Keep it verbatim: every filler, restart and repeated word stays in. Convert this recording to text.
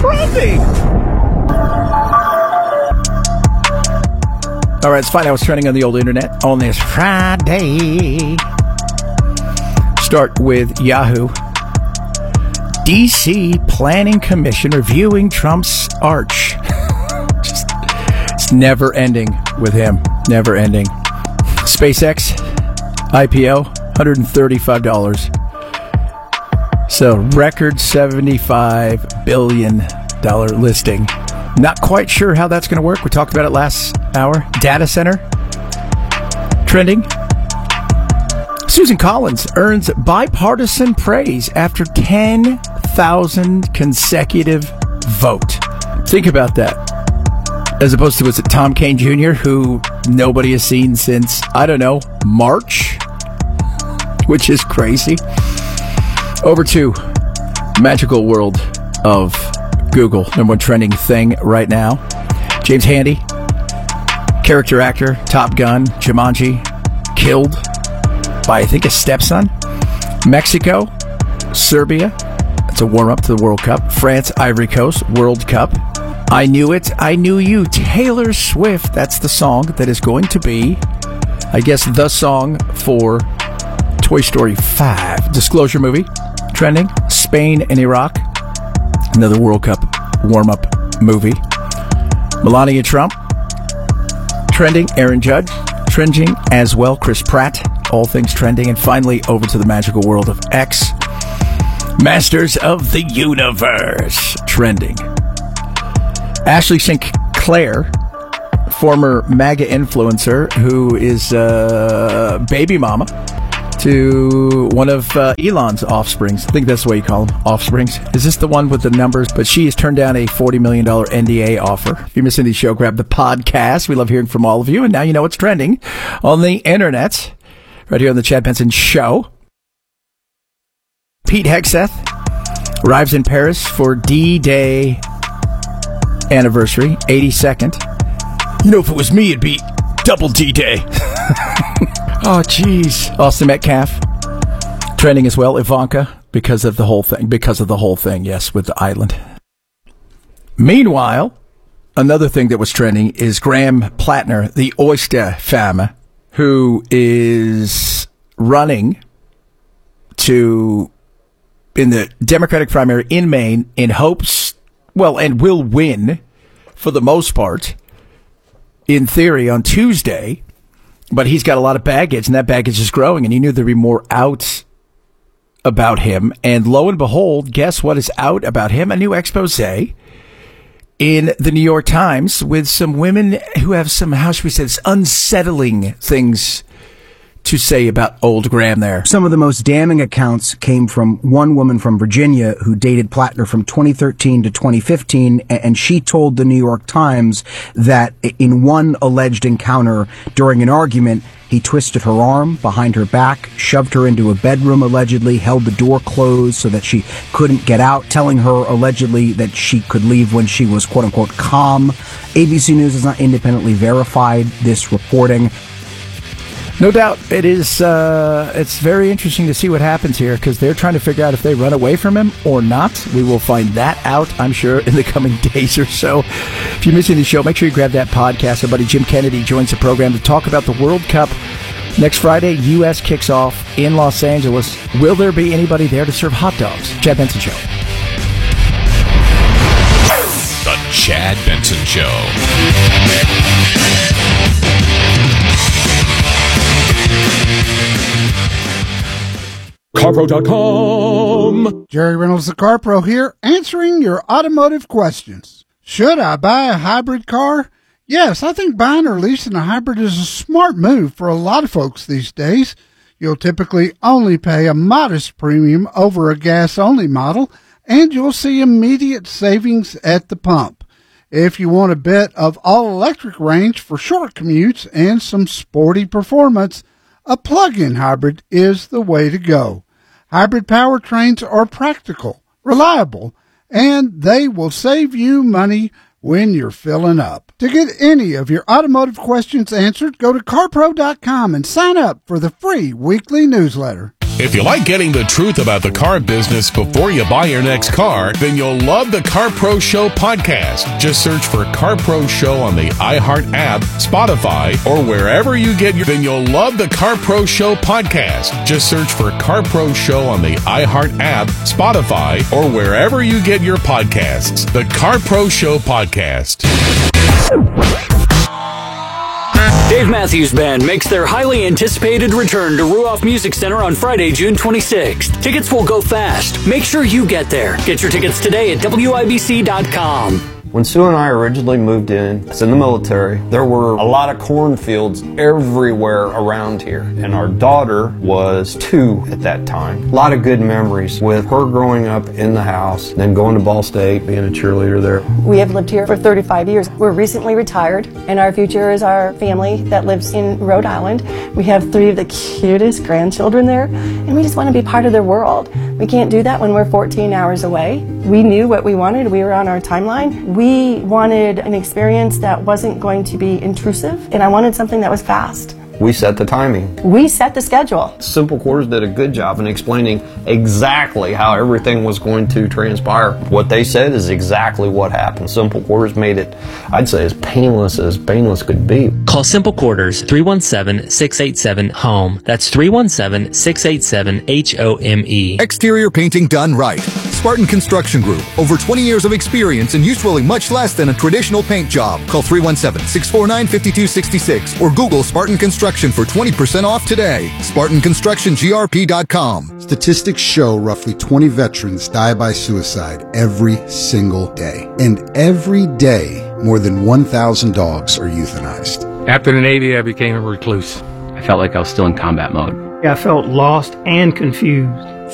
trending? All right, let's find out what's trending on the old internet on this Friday. Start with Yahoo. D C Planning Commission reviewing Trump's arch. Just, it's never ending with him. Never ending. SpaceX, I P O, one hundred thirty-five dollars. So, record seventy-five billion dollars listing. Not quite sure how that's going to work. We talked about it last hour. Data center. Trending. Susan Collins earns bipartisan praise after ten thousand consecutive vote. Think about that. As opposed to, was it Tom Kane Junior, who nobody has seen since, I don't know, March? Which is crazy. Over to magical world of Google. Number one trending thing right now. James Handy, character actor, Top Gun, Jumanji, killed by, I think, a stepson. Mexico, Serbia. It's a warm-up to the World Cup. France, Ivory Coast, World Cup. I Knew It, I Knew You. Taylor Swift. That's the song that is going to be, I guess, the song for Toy Story five. Disclosure movie. Trending. Spain and Iraq. Another World Cup warm-up movie. Melania Trump. Trending. Aaron Judge. Trending as well. Chris Pratt. All things trending. And finally, over to the magical world of X. Masters of the Universe. Trending. Ashley Sinclair, former MAGA influencer, who is uh, baby mama to one of uh, Elon's offsprings. I think that's the way you call them, offsprings. Is this the one with the numbers? But she has turned down a forty million dollars N D A offer. If you're missing the show, grab the podcast. We love hearing from all of you. And now you know what's trending on the internet. Right here on the Chad Benson Show. Pete Hegseth arrives in Paris for D-Day anniversary, eighty-second. You know, if it was me, it'd be double D-Day. Oh, jeez. Austin Metcalf, trending as well. Ivanka, because of the whole thing. Because of the whole thing, yes, with the island. Meanwhile, another thing that was trending is Graham Plattner, the Oyster Femme, who is running to, in the Democratic primary in Maine, in hopes, well, and will win, for the most part, in theory, on Tuesday. But he's got a lot of baggage, and that baggage is growing, and he knew there'd be more out about him. And lo and behold, guess what is out about him? A new expose in the New York Times with some women who have some, how should we say this, unsettling things to say about old Graham there. Some of the most damning accounts came from one woman from Virginia who dated Plattner from twenty thirteen to twenty fifteen, and she told the New York Times that in one alleged encounter during an argument, he twisted her arm behind her back, shoved her into a bedroom allegedly, held the door closed so that she couldn't get out, telling her allegedly that she could leave when she was quote-unquote calm. A B C News has not independently verified this reporting. No doubt it is, uh, it's very interesting to see what happens here because they're trying to figure out if they run away from him or not. We will find that out, I'm sure, in the coming days or so. If you're missing the show, make sure you grab that podcast. Our buddy Jim Kennedy joins the program to talk about the World Cup. Next Friday, U S kicks off in Los Angeles. Will there be anybody there to serve hot dogs? Chad Benson Show. The Chad Benson Show. CarPro dot com. Jerry Reynolds, the CarPro here, answering your automotive questions. Should I buy a hybrid car? Yes, I think buying or leasing a hybrid is a smart move for a lot of folks these days. You'll typically only pay a modest premium over a gas-only model, and you'll see immediate savings at the pump. If you want a bit of all-electric range for short commutes and some sporty performance, a plug-in hybrid is the way to go. Hybrid powertrains are practical, reliable, and they will save you money when you're filling up. To get any of your automotive questions answered, go to CarPro dot com and sign up for the free weekly newsletter. If you like getting the truth about the car business before you buy your next car, then you'll love the Car Pro Show podcast. Just search for Car Pro Show on the iHeart app, Spotify, or wherever you get your... Then you'll love the Car Pro Show podcast. Just search for Car Pro Show on the iHeart app, Spotify, or wherever you get your podcasts. The Car Pro Show podcast. Dave Matthews Band makes their highly anticipated return to Ruoff Music Center on Friday, June twenty-sixth. Tickets will go fast. Make sure you get there. Get your tickets today at W I B C dot com. When Sue and I originally moved in, I was in the military, there were a lot of cornfields everywhere around here. And our daughter was two at that time. A lot of good memories with her growing up in the house, then going to Ball State, being a cheerleader there. We have lived here for thirty-five years. We're recently retired, and our future is our family that lives in Rhode Island. We have three of the cutest grandchildren there, and we just want to be part of their world. We can't do that when we're fourteen hours away. We knew what we wanted. We were on our timeline. We wanted an experience that wasn't going to be intrusive, and I wanted something that was fast. We set the timing. We set the schedule. Simple Quarters did a good job in explaining exactly how everything was going to transpire. What they said is exactly what happened. Simple Quarters made it, I'd say, as painless as painless could be. Call Simple Quarters, three one seven, six eight seven, HOME. That's three one seven, six eight seven, H O M E. Exterior painting done right. Spartan Construction Group. Over twenty years of experience and usually much less than a traditional paint job. Call three one seven, six four nine, five two six six or Google Spartan Construction for twenty percent off today. Spartan Construction G R P dot com. Statistics show roughly twenty veterans die by suicide every single day. And every day, more than one thousand dogs are euthanized. After the Navy, I became a recluse. I felt like I was still in combat mode. I felt lost and confused.